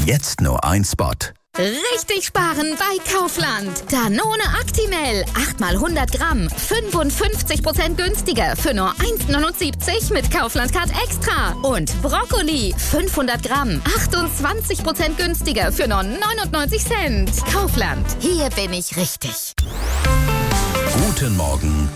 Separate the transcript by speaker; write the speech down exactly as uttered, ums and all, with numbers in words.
Speaker 1: Jetzt nur ein Spot.
Speaker 2: Richtig sparen bei Kaufland. Danone Actimel. acht mal hundert Gramm. fünfundfünfzig Prozent günstiger. Für nur eins Komma neunundsiebzig mit Kaufland-Card Extra. Und Brokkoli. fünfhundert Gramm. achtundzwanzig Prozent günstiger. Für nur neunundneunzig Cent. Kaufland. Hier bin ich richtig.
Speaker 1: Guten Morgen